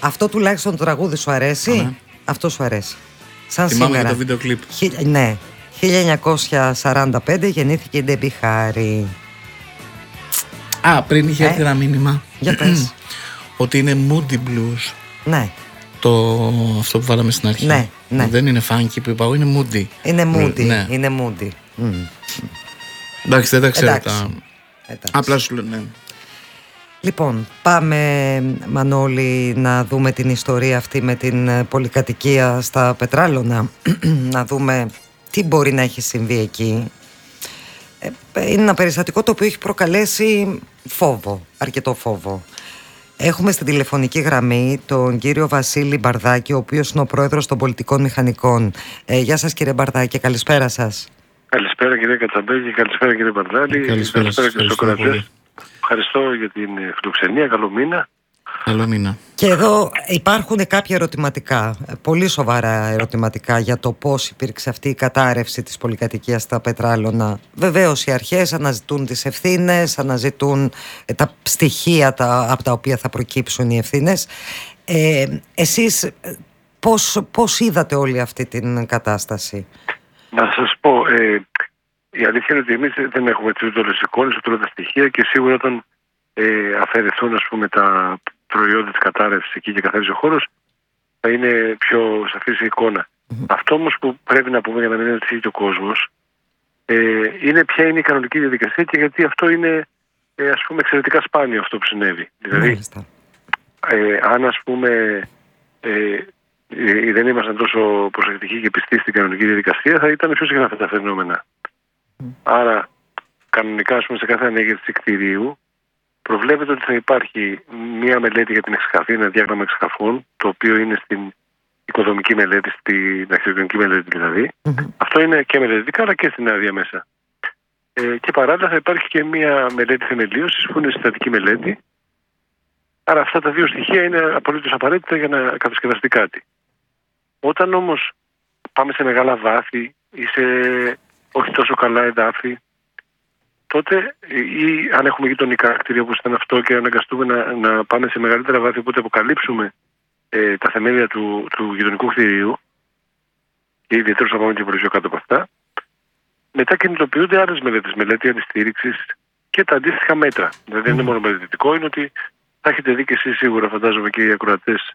Αυτό τουλάχιστον το τραγούδι σου αρέσει? Ναι. Αυτό σου αρέσει? Σαν θυμάμαι σήμερα. Και το βίντεο κλιπ. Ναι. 1945 γεννήθηκε η Ντέμπι Χάρη. Πριν είχε έρθει ένα μήνυμα. Για πες. Ότι είναι moody blues. Ναι. Αυτό που βάλαμε στην αρχή. Ναι, ναι. Δεν είναι funky που είπα, είναι moody. Είναι moody. Ναι. Είναι moody. Εντάξει, δεν τα ξέρω. Εντάξει. Απλά σου λέω, ναι. Λοιπόν, πάμε, Μανώλη, να δούμε την ιστορία αυτή με την πολυκατοικία στα Πετράλωνα. Να δούμε τι μπορεί να έχει συμβεί εκεί. Είναι ένα περιστατικό το οποίο έχει προκαλέσει φόβο, αρκετό φόβο. Έχουμε στην τηλεφωνική γραμμή τον κύριο Βασίλη Μπαρδάκη, ο οποίος είναι ο πρόεδρος των πολιτικών μηχανικών. Γεια σας, κύριε Μπαρδάκη, καλησπέρα σας. Καλησπέρα, κύριε Κατσαμπέκη, καλησπέρα, κύριε Μπαρδάλη. Καλησπέρα και στους ακροατές. Ευχαριστώ για την φιλοξενία, καλό μήνα. Καλό μήνα. Και εδώ υπάρχουν κάποια ερωτηματικά, πολύ σοβαρά ερωτηματικά, για το πώς υπήρξε αυτή η κατάρρευση της πολυκατοικίας στα Πετράλωνα. Βεβαίως οι αρχές αναζητούν τις ευθύνες, αναζητούν τα στοιχεία από τα οποία θα προκύψουν οι ευθύνες. Εσείς πώς είδατε όλη αυτή την κατάσταση? Να σας πω, η αλήθεια είναι ότι εμείς δεν έχουμε τις όλες τις εικόνες, ούτε όλα τα στοιχεία, και σίγουρα όταν αφαιρεθούν, ας πούμε, τα προϊόντα της κατάρρευσης εκεί και καθαρίζει ο χώρος, θα είναι πιο σαφής η εικόνα. Αυτό όμως που πρέπει να πούμε για να μην ανησυχεί και ο κόσμος, είναι ποια είναι η κανονική διαδικασία και γιατί αυτό είναι, ας πούμε, εξαιρετικά σπάνιο αυτό που συνέβη. Δηλαδή, αν, ας πούμε, δεν ήμασταν τόσο προσεκτικοί και πιστοί στην κανονική διαδικασία, θα ήταν πιο συχνά αυτά τα φαινόμενα. Άρα, κανονικά, ας πούμε, σε κάθε ανέγερση κτηρίου προβλέπεται ότι θα υπάρχει μία μελέτη για την εξκαφή, ένα διάγραμμα εξκαφών, το οποίο είναι στην οικοδομική μελέτη, στην αρχιτεκτονική μελέτη δηλαδή. Αυτό είναι και μελετητικά, αλλά και στην άδεια μέσα. Και παράλληλα θα υπάρχει και μία μελέτη θεμελίωσης, που είναι συστατική μελέτη. Άρα αυτά τα δύο στοιχεία είναι απολύτως απαραίτητα για να κατασκευαστεί κάτι. Όταν όμως πάμε σε μεγάλα βάθη ή σε όχι τόσο καλά εδάφη, τότε, ή αν έχουμε γειτονικά κτίρια όπως ήταν αυτό και αναγκαστούμε να πάμε σε μεγαλύτερα βάθη, οπότε αποκαλύψουμε τα θεμέλια του γειτονικού κτιρίου, και ιδιαίτερως να πάμε και πιο κάτω από αυτά, μετά κινητοποιούνται άλλες μελέτες, μελέτη αντιστήριξης και τα αντίστοιχα μέτρα. Δηλαδή δεν είναι μόνο μελετητικό, είναι ότι θα έχετε δει και εσείς σίγουρα, φαντάζομαι, και οι ακροατές,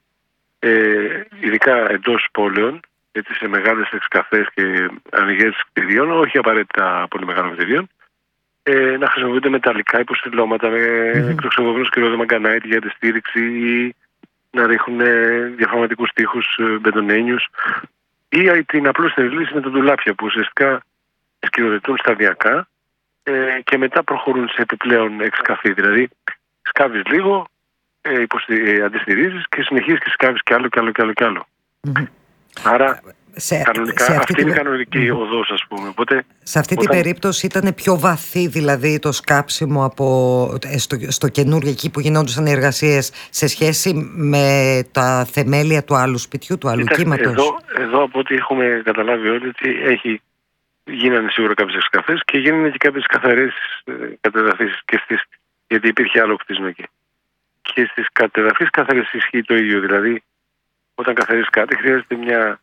ειδικά εντός πόλεων, έτσι, σε μεγάλες εξκαφές και ανοιγές κτιρίων, όχι απαραίτητα πολύ μεγάλων κτιρίων, να χρησιμοποιούνται μεταλλικά υποστηλώματα με εξοξενωμένο σκυρόδεμα γκανάιτ για αντιστήριξη, ή να ρίχνουν διαφορετικούς τοίχους μπετονένιους, ή την απλούστερη λύση με τα ντουλάπια που ουσιαστικά σκυροδετούν σταδιακά και μετά προχωρούν σε επιπλέον εξκαφή. Δηλαδή, σκάβεις λίγο, αντιστηρίζεις και συνεχίζεις και σκάβεις κι άλλο κι άλλο κι άλλο κι άλλο. Άρα, αυτή είναι η κανονική οδός, ας πούμε. Οπότε, σε αυτή την περίπτωση ήταν πιο βαθύ, δηλαδή, το σκάψιμο στο καινούργιο εκεί που γινόντουσαν οι εργασίες, σε σχέση με τα θεμέλια του άλλου σπιτιού, του άλλου κύματος? Εδώ από ό,τι έχουμε καταλάβει όλοι, ότι γίνανε σίγουρα κάποιες εξκαφές και γίνανε και κάποιες καθαρές κατεδαφίσεις, γιατί υπήρχε άλλο κτίσμα εκεί. Και στις κατεδαφίσεις καθαρές ισχύει το ίδιο. Δηλαδή, όταν καθαρίζεις κάτι, χρειάζεται μια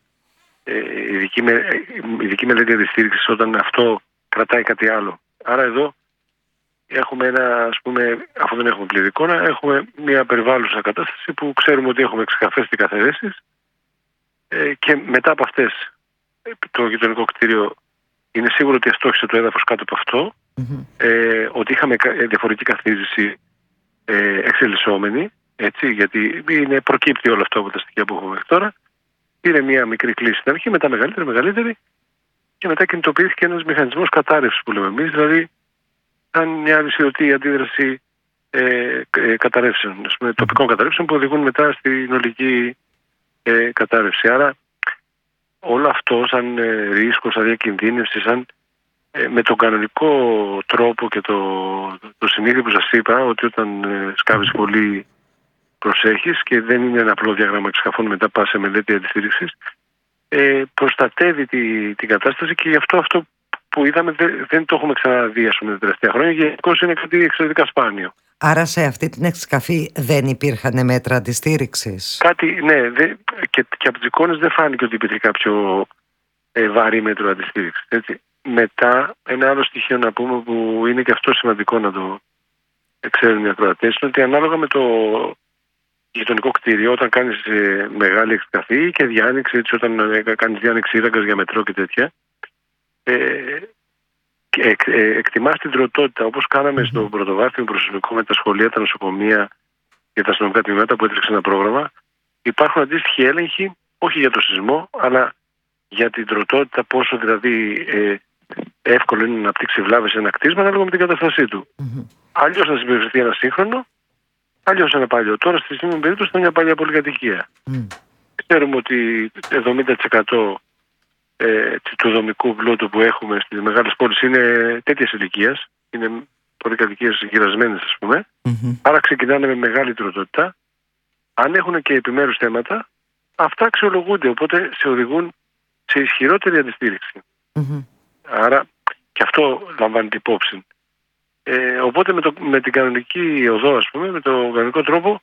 ειδική μελέτη αντιστήριξης όταν αυτό κρατάει κάτι άλλο. Άρα εδώ έχουμε ας πούμε, αφού δεν έχουμε πλήρη εικόνα, έχουμε μια περιβάλλουσα κατάσταση που ξέρουμε ότι έχουμε εξκαφές και καθαρέσεις, και μετά από αυτές το γειτονικό κτίριο είναι σίγουρο ότι αστόχησε το έδαφος κάτω από αυτό, ότι είχαμε διαφορετική καθίζηση εξελισσόμενη, έτσι, γιατί προκύπτει όλο αυτό από τα στοιχεία που έχουμε μέχρι τώρα. Πήρε μια μικρή κλίση στην αρχή, μετά μεγαλύτερη, και μετά κινητοποιήθηκε ένας μηχανισμός κατάρρευσης που λέμε εμείς, δηλαδή σαν μια αλυσιδωτή αντίδραση καταρρεύσεων, τοπικών καταρρεύσεων που οδηγούν μετά στην ολική κατάρρευση. Άρα όλο αυτό σαν ρίσκο, σαν διακινδύνευση, με τον κανονικό τρόπο και το συνήθειο που σας είπα, ότι όταν σκάβεις πολύ προσέχεις και δεν είναι ένα απλό διάγραμμα εξκαφών, μετά πας σε μελέτη αντιστήριξης, προστατεύει την κατάσταση, και γι' αυτό που είδαμε δεν το έχουμε ξαναδεί, ας πούμε, τα τελευταία χρόνια, και γενικώς είναι κάτι εξαιρετικά σπάνιο. Άρα σε αυτή την εξκαφή δεν υπήρχαν μέτρα αντιστήριξης? Ναι, και από τις εικόνες δεν φάνηκε ότι υπήρχε κάποιο βαρύ μέτρο αντιστήριξης. Έτσι. Μετά, ένα άλλο στοιχείο να πούμε που είναι και αυτό σημαντικό να το ξέρουν οι ακροατές, είναι ότι ανάλογα με το γειτονικό κτίριο, όταν κάνεις μεγάλη εξκαφή και διάνοιξη, έτσι, όταν κάνεις διάνοιξη ύδαγκας για μετρό και τέτοια, εκτιμάς την τροτότητα, όπως κάναμε στο πρωτοβάθμιο προσωπικό με τα σχολεία, τα νοσοκομεία και τα αστυνομικά τμήματα που έτρεξε ένα πρόγραμμα. Υπάρχουν αντίστοιχοι έλεγχοι, όχι για το σεισμό, αλλά για την τροτότητα, πόσο δηλαδή εύκολο είναι να αναπτύξει βλάβες σε ένα κτίσμα ανάλογα με την κατάστασή του. Αλλιώς να συμπεριφερθεί ένα σύγχρονο, αλλιώς ένα παλιό. Τώρα στη στιγμή περίπτωση είναι μια παλιά πολυκατοικία. Ξέρουμε ότι 70% του δομικού πλούτου που έχουμε στις μεγάλες πόλεις είναι τέτοιας ηλικίας. Είναι πολυκατοικίες γυρασμένες, ας πούμε. Άρα ξεκινάνε με μεγάλη τροτότητα. Αν έχουν και επιμέρους θέματα, αυτά αξιολογούνται, οπότε σε οδηγούν σε ισχυρότερη αντιστήριξη. Άρα και αυτό λαμβάνεται υπόψη. Οπότε με την κανονική οδό, ας πούμε, με τον κανονικό τρόπο,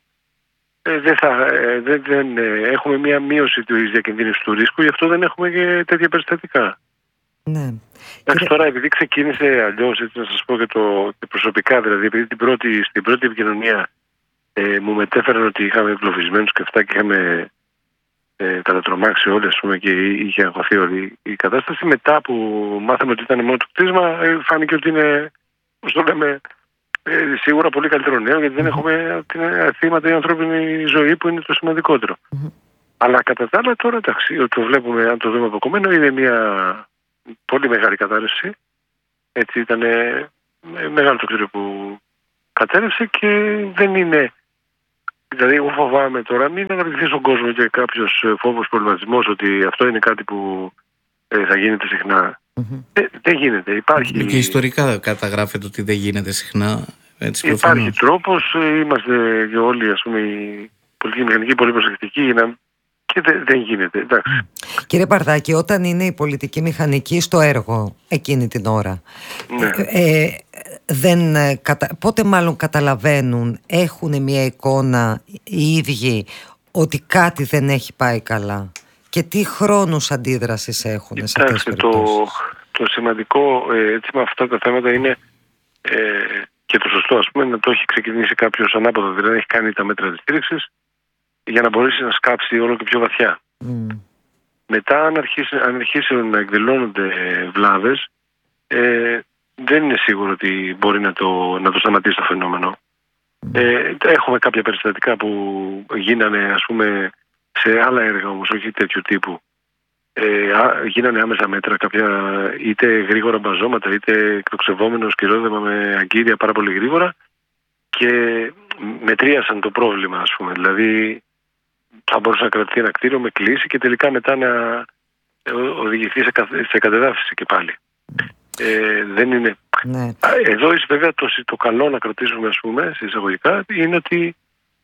δεν έχουμε μία μείωση της διακινδύνευσης του ρίσκου, γι' αυτό δεν έχουμε και τέτοια περιστατικά. Ναι. Τώρα, επειδή ξεκίνησε αλλιώς, έτσι να σας πω και προσωπικά, δηλαδή, επειδή στην πρώτη επικοινωνία μου μετέφεραν ότι είχαμε εγκλωβισμένους και αυτά και είχαμε κατατρομάξει όλοι, ας πούμε, και είχε αγχωθεί όλη η κατάσταση. Μετά που μάθαμε ότι ήταν μόνο το κτίσμα, φάνηκε ότι είναι, όπως το λέμε, σίγουρα πολύ καλύτερο νέο, γιατί δεν έχουμε θύματα η ανθρώπινη ζωή, που είναι το σημαντικότερο. Αλλά κατά τα άλλα, τώρα εντάξει, το βλέπουμε, αν το δούμε αποκομμένο, είναι μια πολύ μεγάλη κατάρρευση. Έτσι, ήταν μεγάλο το κτίριο που κατέρευσε και δεν είναι. Δηλαδή, εγώ φοβάμαι τώρα μην αναπτυχθεί στον κόσμο και κάποιος φόβος, προβληματισμός ότι αυτό είναι κάτι που θα γίνεται συχνά. Δεν γίνεται. Υπάρχει. Και ιστορικά καταγράφεται ότι δεν γίνεται συχνά. Έτσι, υπάρχει τρόπος. Είμαστε και όλοι, ας πούμε, οι πολιτικοί μηχανικοί πολύ προσεκτικοί και δεν γίνεται. Εντάξει. Κύριε Παρδάκη, όταν είναι οι πολιτικοί μηχανικοί στο έργο εκείνη την ώρα, πότε μάλλον καταλαβαίνουν, έχουν μια εικόνα οι ίδιοι ότι κάτι δεν έχει πάει καλά, και τι χρόνους αντίδρασης έχουν σε αυτές τις περιπτώσεις? Το σημαντικό έτσι με αυτά τα θέματα είναι και το σωστό, ας πούμε, να το έχει ξεκινήσει κάποιος ανάποδα, δηλαδή να έχει κάνει τα μέτρα της στήριξης για να μπορέσει να σκάψει όλο και πιο βαθιά. Μετά, αν αρχίσουν να εκδηλώνονται βλάβες, δεν είναι σίγουρο ότι μπορεί να το σταματήσει το φαινόμενο. Έχουμε κάποια περιστατικά που γίνανε, ας πούμε, σε άλλα έργα, όμως όχι τέτοιου τύπου. Γίνανε άμεσα μέτρα, κάποια είτε γρήγορα μπαζώματα, είτε εκτοξευόμενο σκυρόδεμα με αγκύρια πάρα πολύ γρήγορα, και μετρίασαν το πρόβλημα, ας πούμε. Δηλαδή, θα μπορούσε να κρατηθεί ένα κτίριο με κλίση και τελικά μετά να οδηγηθεί σε κατεδάφιση και πάλι. Δεν είναι. Ναι. Εδώ βέβαια το καλό να κρατήσουμε, ας πούμε, σε εισαγωγικά, είναι ότι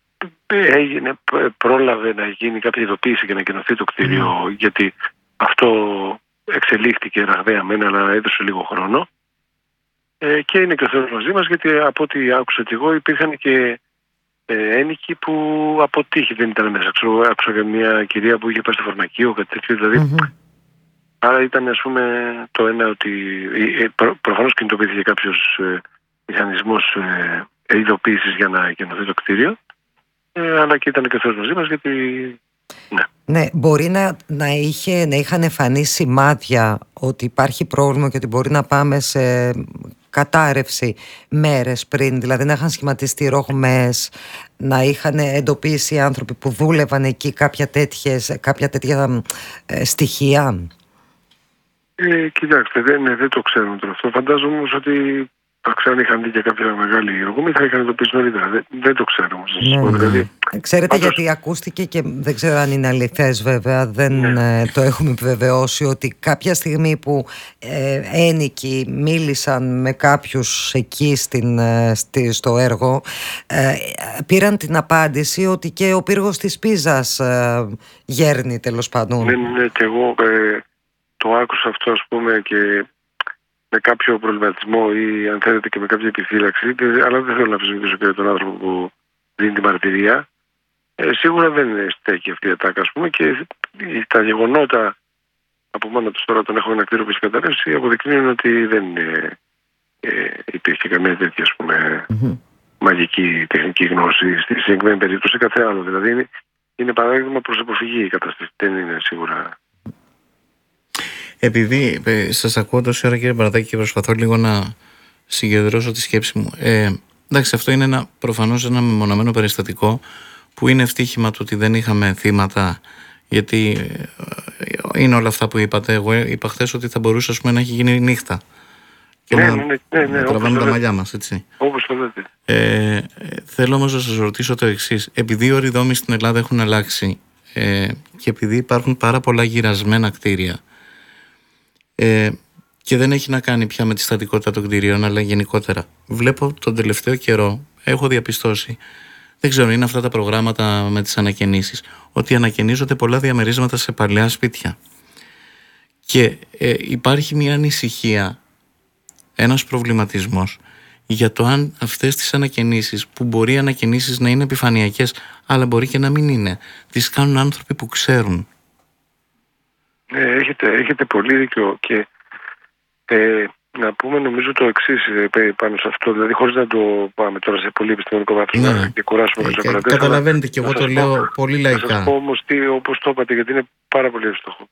πρόλαβε να γίνει κάποια ειδοποίηση και να κοινωθεί το κτίριο, γιατί αυτό εξελίχθηκε ραγδαία μένα, αλλά έδωσε λίγο χρόνο. Και είναι και ο Θεός μαζί μας, γιατί από ό,τι άκουσα και εγώ, υπήρχαν και ένοικοι που αποτύχει, δεν ήταν μέσα. Άκουσα για μια κυρία που είχε πάει στο φαρμακείο, κάτι τέτοιο, δηλαδή. Άρα ήταν, ας πούμε, το ένα ότι προφανώς κινητοποιήθηκε κάποιος μηχανισμός ειδοποίησης για να γεννωθεί το κτίριο, αλλά και ήταν και ο Θεός μαζί μας, γιατί. Ναι, μπορεί να είχαν εμφανίσει σημάδια ότι υπάρχει πρόβλημα και ότι μπορεί να πάμε σε κατάρρευση μέρες πριν, δηλαδή να είχαν σχηματιστεί ρογμές, να είχαν εντοπίσει οι άνθρωποι που δούλευαν εκεί κάποια τέτοια στοιχεία. Κοιτάξτε, δεν το ξέρουμε τώρα αυτό. Φαντάζομαι όμως ότι αν είχαν δει και κάποια μεγάλη ρογμή θα είχαν εντοπίσει νωρίτερα. Δεν το ξέρω όμως. Δηλαδή, ξέρετε, γιατί ακούστηκε και δεν ξέρω αν είναι αληθές βέβαια, δεν το έχουμε επιβεβαιώσει, ότι κάποια στιγμή που ένοικοι μίλησαν με κάποιους εκεί στο έργο, πήραν την απάντηση ότι και ο πύργος της Πίζας γέρνει, τέλος πάντων. Ναι, και εγώ το άκουσα αυτό, ας πούμε, και με κάποιο προβληματισμό ή αν θέλετε και με κάποια επιφύλαξη, αλλά δεν θέλω να αμφισβητήσω και τον άνθρωπο που δίνει τη μαρτυρία. Σίγουρα δεν στέκει αυτή η ατάκα, ας πούμε, και τα γεγονότα από μόνο τους τώρα τον έχω ένα κτίριο που έχει καταρρεύσει αποδεικνύουν ότι δεν υπήρχε καμία τέτοια, ας πούμε, μαγική τεχνική γνώση στη συγκεκριμένη περίπτωση, κάθε άλλο. Δηλαδή είναι παράδειγμα προς αποφυγή η κατάσταση. Δεν είναι σίγουρα. Επειδή σας ακούω τόση ώρα, κύριε Μπαρδάκη, και προσπαθώ λίγο να συγκεντρώσω τη σκέψη μου. Εντάξει, αυτό είναι προφανώς ένα μεμονωμένο περιστατικό που είναι ευτύχημα του ότι δεν είχαμε θύματα, γιατί είναι όλα αυτά που είπατε. Εγώ είπα χθες ότι θα μπορούσε, ας πούμε, να έχει γίνει νύχτα και να τραβάμε τα μαλλιά μας, έτσι. Όπως το λέτε. Θέλω όμως να σας ρωτήσω το εξής. Επειδή οι όροι δόμης στην Ελλάδα έχουν αλλάξει και επειδή υπάρχουν πάρα πολλά γυρασμένα κτίρια, και δεν έχει να κάνει πια με τη στατικότητα των κτηρίων, αλλά γενικότερα βλέπω τον τελευταίο καιρό, έχω διαπιστώσει, δεν ξέρω, είναι αυτά τα προγράμματα με τις ανακαινήσεις, ότι ανακαινίζονται πολλά διαμερίσματα σε παλαιά σπίτια και υπάρχει μια ανησυχία, ένας προβληματισμός για το αν αυτές τις ανακαινήσεις, που μπορεί οι ανακαινήσεις να είναι επιφανειακές αλλά μπορεί και να μην είναι, τις κάνουν άνθρωποι που ξέρουν. Ναι, έχετε πολύ δίκιο και να πούμε νομίζω το εξής πάνω σε αυτό, δηλαδή χωρίς να το πάμε τώρα σε πολύ επιστημονικό βάθος και κουράσουμε τους ακροατές. Καταλαβαίνετε και εγώ το λέω πολύ λαϊκά. Θα σας πω όμως όπως το είπατε, γιατί είναι πάρα πολύ εύστοχο.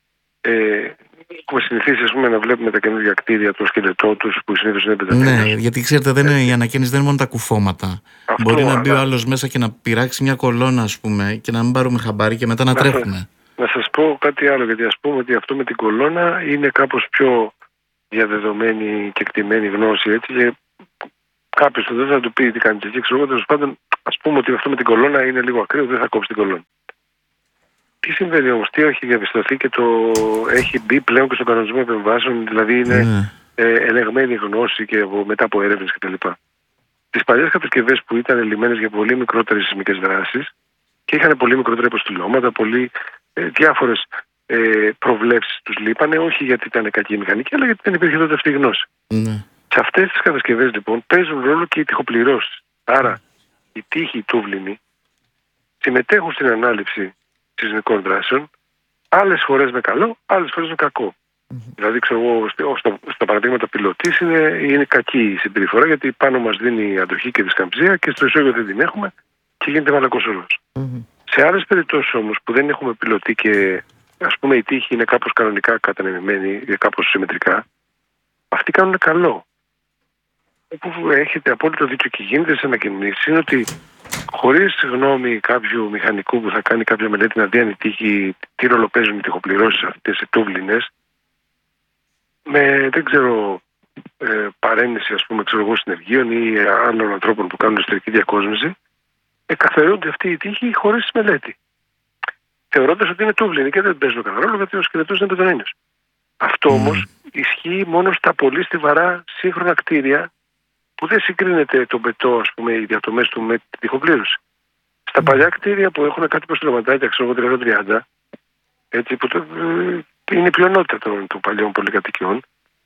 Έχουμε συνηθίσει, ας πούμε, να βλέπουμε τα καινούργια κτίρια, το σκελετό τους που συνήθως είναι πενταμένες. Ναι, γιατί ξέρετε, η ανακαίνιση δεν είναι μόνο τα κουφώματα. Μπορεί να μπει ο άλλος μέσα και να πειράξει μια κολόνα, ας πούμε, και να μην πάρουμε χαμπάρι και μετά να τρέχουμε. Να σας πω κάτι άλλο, γιατί ας πούμε ότι αυτό με την κολόνα είναι κάπως πιο διαδεδομένη και εκτιμένη γνώση, έτσι, και κάποιος δεν θα του πει τι κάνει εκεί, ξέρω εγώ, τέλος πάντων, ας πούμε ότι αυτό με την κολόνα είναι λίγο ακραίο, δεν θα κόψει την κολόνα. Τι συμβαίνει όμως, τι έχει διαπιστωθεί και το έχει μπει πλέον και στον κανονισμό επεμβάσεων, δηλαδή είναι ελεγμένη γνώση και μετά από έρευνες κτλ. Τις παλιές κατασκευές που ήταν ελλημμένες για πολύ μικρότερες σεισμικές δράσεις και είχαν πολύ μικρότερα υποστηλώματα, πολύ διάφορες προβλέψεις τους λείπανε, όχι γιατί ήταν κακή η μηχανική, αλλά γιατί δεν υπήρχε τότε αυτή η γνώση. Σε αυτές τις κατασκευές λοιπόν παίζουν ρόλο και οι τοιχοπληρώσεις. Άρα οι τείχοι, οι τούβλινοι συμμετέχουν στην ανάληψη σεισμικών δράσεων, άλλες φορές με καλό, άλλες φορές με κακό. Δηλαδή, ξέρω εγώ, στα παραδείγματα πιλωτής είναι κακή η συμπεριφορά, γιατί πάνω μας δίνει η αντοχή και τη σκαμψία και στο ισόγειο δεν την έχουμε και γίνεται μαλακός όρος. Σε άλλες περιπτώσεις όμως που δεν έχουμε πιλωτή και ας πούμε η τείχη είναι κάπως κανονικά κατανεμημένη, κάπως συμμετρικά, αυτοί κάνουν καλό. Όπου έχετε απόλυτο δίκιο και γίνεται σε ανακαινήσεις είναι ότι χωρίς γνώμη κάποιου μηχανικού που θα κάνει κάποια μελέτη να δει αν η τείχη, τι ρόλο παίζουν οι τοιχοπληρώσεις αυτές οι τούβλινες, με δεν ξέρω παρέννηση, ας πούμε, συνεργείων ή άλλων ανθρώπων που κάνουν εσωτερική διακόσμηση, καθαρίζονται αυτή η τείχη χωρίς μελέτη. Θεωρώντας ότι είναι τούβλινοι και δεν παίζουν κανένα ρόλο, γιατί ο σκελετός είναι πετονένιος. Αυτό όμως ισχύει μόνο στα πολύ στιβαρά σύγχρονα κτίρια που δεν συγκρίνεται το μπετό, ας πούμε, οι διατομές του με τη τοιχοπλήρωση. Στα παλιά κτίρια που έχουν κάτι προστρεματάκια, ξέρω εγώ 30-30, έτσι, που είναι η πλειονότητα των παλιών πολυκατοικιών,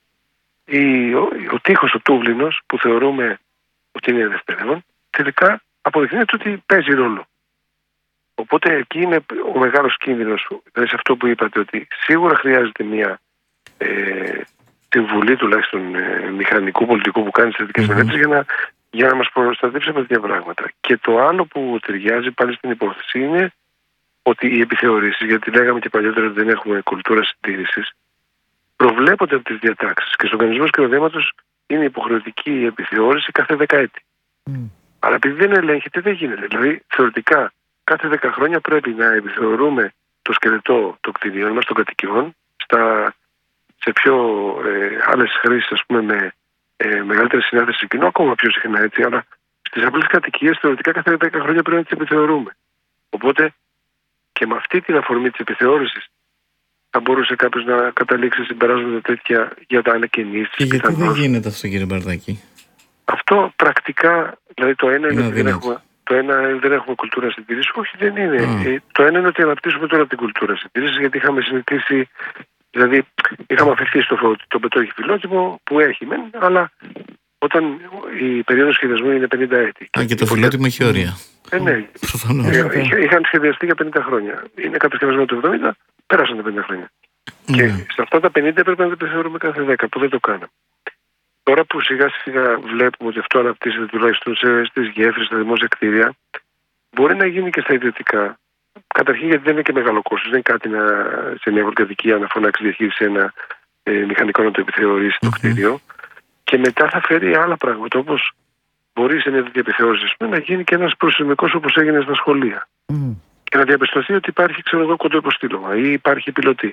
ο τείχος, ο τούβλινος, που θεωρούμε ότι είναι δευτερεύον, τελικά αποδεικνύεται ότι παίζει ρόλο. Οπότε εκεί είναι ο μεγάλος κίνδυνος, δηλαδή σε αυτό που είπατε, ότι σίγουρα χρειάζεται μια συμβουλή τουλάχιστον μηχανικού πολιτικού που κάνει θετικές μελέτες για να μας προστατεύσει από τέτοια πράγματα. Και το άλλο που ταιριάζει πάλι στην υπόθεση είναι ότι οι επιθεωρήσεις, γιατί λέγαμε και παλιότερα ότι δεν έχουμε κουλτούρα συντήρησης, προβλέπονται από τις διατάξεις και στον κανονισμό σκηνοδέματος είναι υποχρεωτική η επιθεώρηση κάθε 10 έτη. Αλλά επειδή δεν ελέγχεται, δεν γίνεται. Δηλαδή, θεωρητικά, κάθε 10 χρόνια πρέπει να επιθεωρούμε το σκελετό των κτηρίων μας, των κατοικιών, σε πιο άλλες χρήσεις, ας πούμε, με μεγαλύτερη συνάθεση σε κοινό, ακόμα πιο συχνά έτσι, αλλά στις απλές κατοικίες θεωρητικά κάθε 10 χρόνια πρέπει να τις επιθεωρούμε. Οπότε και με αυτή την αφορμή της επιθεώρησης θα μπορούσε κάποιος να καταλήξει συμπεράσματα τέτοια για τα ανακαινήσεις. Και γιατί δεν γίνεται αυτό, κύριε Μπαρδάκη? Αυτό πρακτικά, δηλαδή το ένα είναι ότι δεν έχουμε κουλτούρα συντήρησης. Όχι, δεν είναι. Το ένα είναι ότι αναπτύσσουμε τώρα την κουλτούρα συντήρησης, γιατί είχαμε συνηθίσει Δηλαδή, είχαμε αφαιθεί στο πετρόχη φιλότιμο που έχει μεν, αλλά όταν η περίοδος σχεδιασμού είναι 50 έτη. Και το φιλότιμο έχει όρια. Ναι. Είχαν σχεδιαστεί για 50 χρόνια. Είναι κατασκευασμένο το 70, πέρασαν τα 50 χρόνια. Και σε αυτά τα 50 έπρεπε να τα επιθεωρούμε κάθε 10, που δεν το κάναμε. Τώρα που σιγά σιγά βλέπουμε ότι αυτό αναπτύσσεται τουλάχιστον στις γέφυρες, στα δημόσια κτίρια, μπορεί να γίνει και στα ιδιωτικά. Καταρχήν γιατί δεν είναι και μεγάλο κόστος. Δεν είναι κάτι σε μια πολυκατοικία να φωνάξει διαχείριση ένα μηχανικό να το επιθεωρήσει το κτίριο. Και μετά θα φέρει άλλα πράγματα, όπως μπορεί σε μια τέτοια επιθεώρηση να γίνει και ένας προσημικός όπως έγινε στα σχολεία. Και να διαπιστωθεί ότι υπάρχει, κοντό υποστήλωμα ή υπάρχει πιλωτή.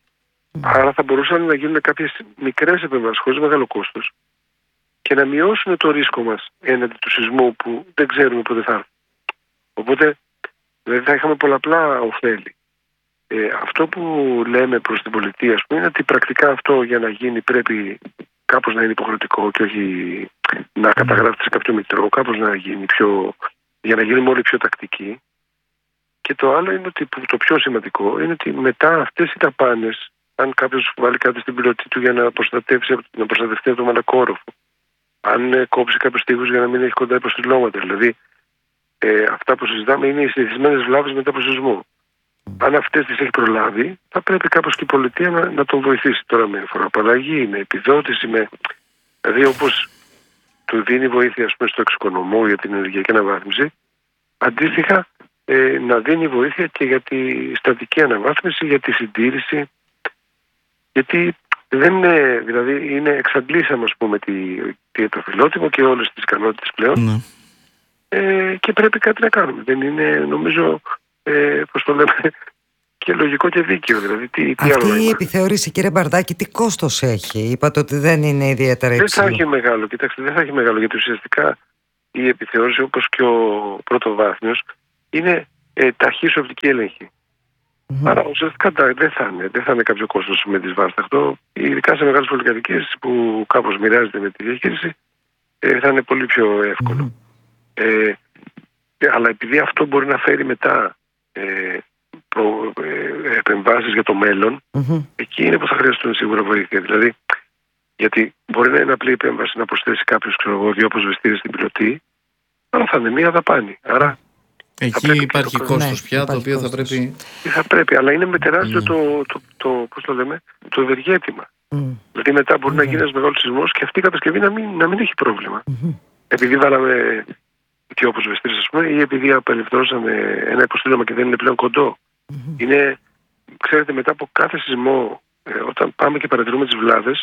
Άρα θα μπορούσαν να γίνουν κάποιες μικρές επεμβάσεις χωρίς μεγάλο κόστος και να μειώσουν το ρίσκο μας έναντι του σεισμού που δεν ξέρουμε πότε θα έρθει. Οπότε δηλαδή θα είχαμε πολλαπλά ωφέλη. Αυτό που λέμε προς την πολιτεία, ας πούμε, είναι ότι πρακτικά αυτό για να γίνει πρέπει κάπως να είναι υποχρεωτικό και όχι να καταγράφεται σε κάποιο μητρό, κάπως να γίνει για να γίνουμε όλοι πιο τακτικοί. Και το άλλο είναι ότι το πιο σημαντικό είναι ότι μετά αυτές οι δαπάνες, αν κάποιος βάλει κάτι στην πιλωτή του για να προστατευτεί από το μαλακόροφο, αν κόψει κάποιους τοίχους για να μην έχει κοντά υποστηλώματα, δηλαδή αυτά που συζητάμε είναι οι συνηθισμένες βλάβες μετά από σεισμό. Αν αυτές τις έχει προλάβει, θα πρέπει κάπως και η πολιτεία να τον βοηθήσει τώρα με φοροαπαλλαγή, με επιδότηση, δηλαδή όπως του δίνει βοήθεια, ας πούμε, στο εξοικονομό για την ενεργειακή αναβάθμιση, αντίστοιχα να δίνει βοήθεια και για τη στατική αναβάθμιση, για τη συντήρηση. Γιατί δεν είναι, δηλαδή εξαντλήσαμε, ας πούμε, το φιλότιμο και όλες τις ικανότητες πλέον. Και πρέπει κάτι να κάνουμε. Δεν είναι, νομίζω, πώς το λέμε, και λογικό και δίκαιο. Δηλαδή, αυτή η επιθεώρηση, κύριε Μπαρδάκη, τι κόστος έχει? Είπατε ότι δεν είναι ιδιαίτερα υψηλό. Δεν θα έχει μεγάλο. Κοιτάξτε, δεν θα έχει μεγάλο, γιατί ουσιαστικά η επιθεώρηση, όπως και ο πρωτοβάθμιος, είναι ταχύς οπτική έλεγχη. Άρα ουσιαστικά δεν θα είναι κάποιο κόστος με τις βάσεις. Αυτό, ειδικά σε μεγάλες πολυκατοικίες που κάπως μοιράζεται με τη διαχείριση, θα είναι πολύ πιο εύκολο. Αλλά επειδή αυτό μπορεί να φέρει μετά επεμβάσεις για το μέλλον, εκεί είναι που θα χρειαστούν σίγουρα βοήθεια. Δηλαδή, γιατί μπορεί να είναι απλή επέμβαση να προσθέσει κάποιος, δύο αποσβεστήρες στην πιλωτή, αλλά θα είναι μία δαπάνη. Άρα εκεί υπάρχει κόστος πια, το οποίο θα πρέπει. Θα πρέπει, αλλά είναι με τεράστιο το ευεργέτημα. Δηλαδή μετά μπορεί να γίνει ένας μεγάλος σεισμός και αυτή η κατασκευή να μην έχει πρόβλημα. Επειδή βάλαμε και όπως βεστήρες, ας πούμε, ή επειδή απελευθερώσαμε ένα υποστήλωμα και δεν είναι πλέον κοντό. Ξέρετε, μετά από κάθε σεισμό, όταν πάμε και παρατηρούμε τις βλάβες,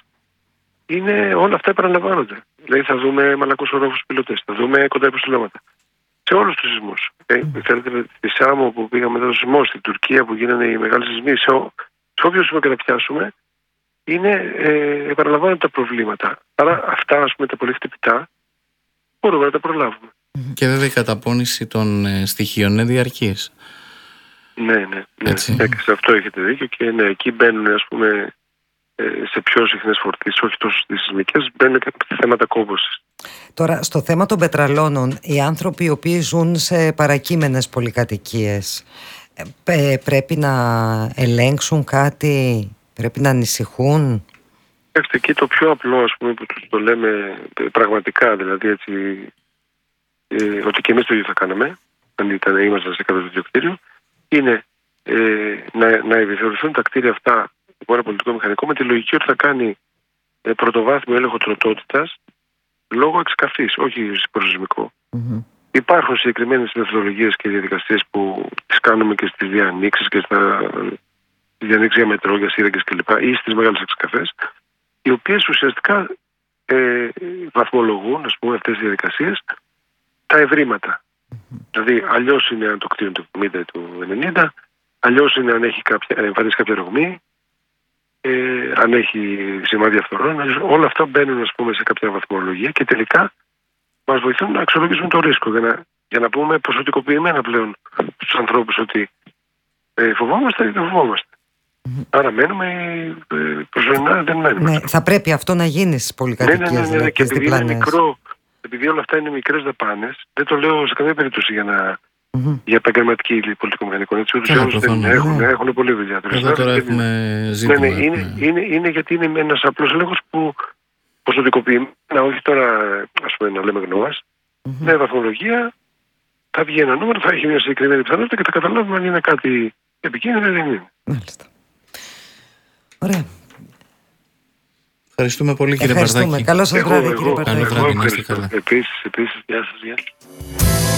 όλα αυτά επαναλαμβάνονται. Δηλαδή θα δούμε μαλακούς ορόφους πιλωτές, θα δούμε κοντά υποστηλώματα. Σε όλους τους σεισμούς. Ξέρετε, στη Σάμο που πήγαμε μετά το σεισμό, στην Τουρκία που γίνανε οι μεγάλοι σεισμοί, σε όποιο σεισμό και να πιάσουμε, επαναλαμβάνονται τα προβλήματα. Άρα αυτά, ας πούμε, τα πολύ χτυπητά, μπορούμε να τα προλάβουμε. Και βέβαια η καταπώνηση των στοιχείων είναι διαρκής. Ναι. Σε αυτό έχετε δίκιο και εκεί μπαίνουν, ας πούμε, σε πιο συχνές φορτίσεις, όχι τόσο στις σεισμικές, μπαίνουν και θέματα κόμπωσης. Τώρα, στο θέμα των πετραλώνων, οι άνθρωποι οι οποίοι ζουν σε παρακείμενες πολυκατοικίες πρέπει να ελέγξουν κάτι, πρέπει να ανησυχούν? Εκεί το πιο απλό, ας πούμε, που τους το λέμε πραγματικά, δηλαδή έτσι, ότι και εμείς το ίδιο θα κάναμε, αν ήμασταν σε κάποιο τέτοιο κτίριο, είναι να επιθεωρηθούν τα κτίρια αυτά από ένα πολιτικό μηχανικό με τη λογική ότι θα κάνει πρωτοβάθμιο έλεγχο τροτότητας λόγω εξκαφής, όχι προσεισμικό. Υπάρχουν συγκεκριμένες μεθοδολογίες και διαδικασίες που τις κάνουμε και στις διανοίξεις και στις διανοίξεις για μετρό, για σύραγγες κλπ. Ή στις μεγάλες εξκαφές, οι οποίες ουσιαστικά βαθμολογούν, ας πούμε, αυτές τις διαδικασίες τα ευρήματα. Δηλαδή, αλλιώς είναι αν το κτίριο του 70 ή του 90, αλλιώς είναι αν έχει εμφανίσει κάποια ρογμή, αν έχει σημάδια φθορών. Όλα αυτά μπαίνουν, ας πούμε, σε κάποια βαθμολογία και τελικά μας βοηθούν να αξιολογήσουμε το ρίσκο για να πούμε ποσοτικοποιημένα πλέον στους ανθρώπους ότι φοβόμαστε ή δεν φοβόμαστε. Άρα μένουμε, προσωρινά δεν μένουμε. Ναι, θα πρέπει αυτό να γίνει στις πολυκατοικίες. Ναι. Και επειδή είναι μικρό, επειδή όλα αυτά είναι μικρές δαπάνες, δεν το λέω σε καμία περίπτωση για να για επαγγελματική πολιτικομηχανικών. Έτσι, ούτως ή άλλως έχουν πολλή δουλειά. Εδώ τώρα έχουμε ζήτημα. Είναι γιατί είναι ένας απλός έλεγχος που ποσοτικοποιημένα, όχι τώρα ας πούμε να λέμε γνώμας, με βαθμολογία θα βγει ένα νούμερο, θα έχει μια συγκεκριμένη πιθανότητα και θα καταλάβουμε αν είναι κάτι επικίνδυνο ή δεν είναι. Μάλιστα. Ωραία. Ευχαριστούμε πολύ, κύριε Μπαρδάκη. Καλό σας βράδυ, κύριε Μπαρδάκη. Καλό βράδυ, να είστε καλά. Επίσης, γεια σας.